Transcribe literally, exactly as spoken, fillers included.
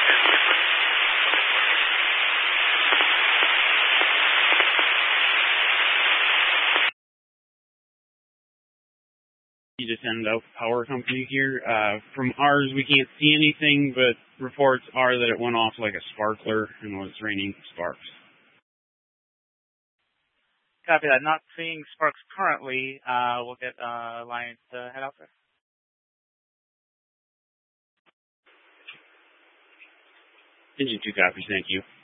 You just ended up power company here. Uh, from ours, we can't see anything, but reports are that it went off like a sparkler and was raining sparks. Copy that. Not seeing sparks currently. Uh, we'll get uh, Alliance to head out there. Engine two copies. Thank you.